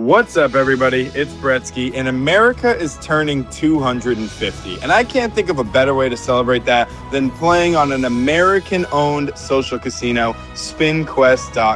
What's up, everybody? It's Bretsky, and America is turning 250. And I can't think of a better way to celebrate that than playing on an American-owned social casino, SpinQuest.com.